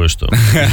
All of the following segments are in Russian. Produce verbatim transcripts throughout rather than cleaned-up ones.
кое-что.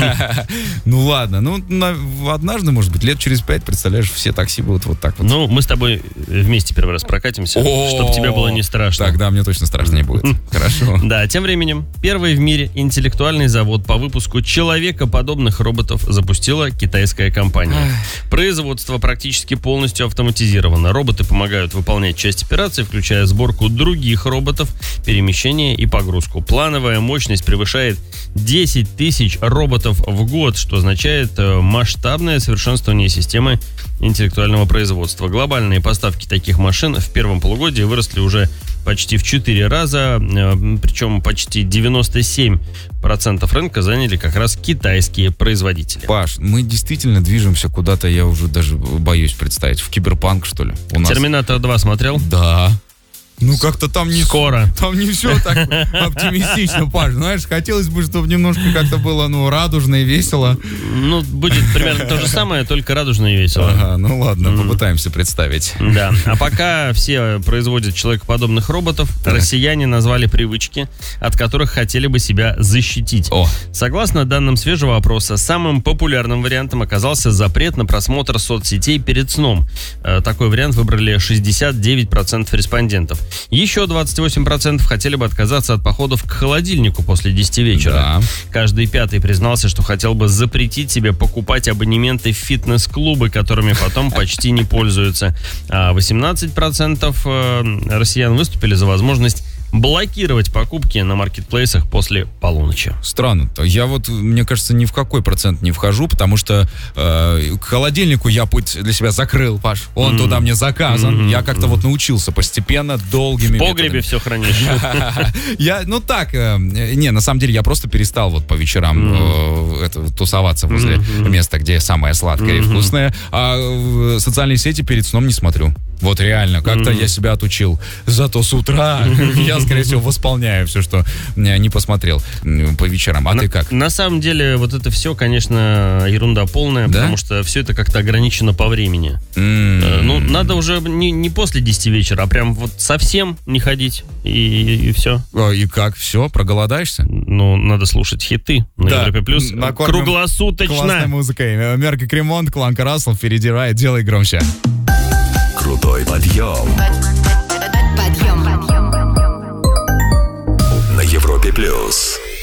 Ну ладно, ну однажды, может быть, лет через пять, представляешь, все такси будут вот так вот. Ну, мы с тобой вместе первый раз прокатимся, чтобы тебе было не страшно. Тогда мне точно страшно не будет. Хорошо. Да, тем временем, первый в мире интеллектуальный завод по выпуску человекоподобных роботов запустила китайская компания. Производство практически полностью автоматизировано. Роботы помогают выполнять часть операций, включая сборку других роботов, перемещение и погрузку. Плановая мощность превышает десять тысяч роботов в год, что означает масштабное совершенствование системы интеллектуального производства. Глобальные поставки таких машин в первом полугодии выросли уже почти в четыре раза, причем почти девяносто семь процентов рынка заняли как раз китайские производители. Паш, мы действительно движемся куда-то, я уже даже боюсь представить, в киберпанк, что ли? У нас... Терминатор два смотрел? Да. Ну, как-то там не... Скоро. Там не все так оптимистично, Паш. Знаешь, хотелось бы, чтобы немножко как-то было, ну, радужно и весело. Ну, будет примерно то же самое, только радужно и весело. Ага, ну ладно, mm. попытаемся представить. Да, а пока все производят человекоподобных роботов, так. россияне назвали привычки, от которых хотели бы себя защитить. О. Согласно данным свежего опроса, самым популярным вариантом оказался запрет на просмотр соцсетей перед сном. Такой вариант выбрали шестьдесят девять процентов респондентов. Еще двадцать восемь процентов хотели бы отказаться от походов к холодильнику после десяти вечера. Да. Каждый пятый признался, что хотел бы запретить себе покупать абонементы в фитнес-клубы, которыми потом почти не пользуются. А восемнадцать процентов россиян выступили за возможность блокировать покупки на маркетплейсах после полуночи. Странно. Я вот, мне кажется, ни в какой процент не вхожу, потому что э, к холодильнику я путь для себя закрыл, Паш. Он mm-hmm. туда мне заказан. Mm-hmm. Я как-то mm-hmm. вот научился постепенно, долгими В погребе методами. все хранишь. Я, ну так, не, на самом деле я просто перестал вот по вечерам тусоваться возле места, где самое сладкое и вкусное. А социальные сети перед сном не смотрю. Вот реально, как-то mm-hmm. я себя отучил. Зато с утра я, скорее всего, восполняю все, что не посмотрел по вечерам. А на, ты как? На самом деле, вот это все, конечно, ерунда полная, да? Потому что все это как-то ограничено по времени. Mm-hmm. Ну, надо уже не, не после десяти вечера, а прям вот совсем не ходить, и, и все. И как? Все? Проголодаешься? Ну, надо слушать хиты на да. Европе Плюс. Круглосуточно. Классной музыкой. Мерка Кремонт, Кланка Рассел впереди райд. Делай громче. Крутой подъем. Подъем. На Европе Плюс.